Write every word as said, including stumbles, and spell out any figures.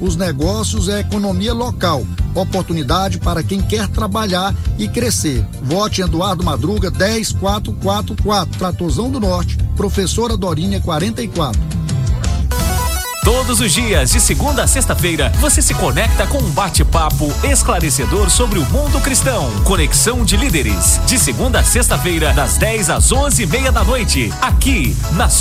Os negócios é economia local. Oportunidade para quem quer trabalhar e crescer. Vote Eduardo Madruga dez quatro quatro quatro. Tratorzão do Norte. Professora Dorinha quarenta e quatro. Todos os dias, de segunda a sexta-feira, você se conecta com um bate-papo esclarecedor sobre o mundo cristão. Conexão de Líderes. De segunda a sexta-feira, das dez às onze e meia da noite. Aqui, na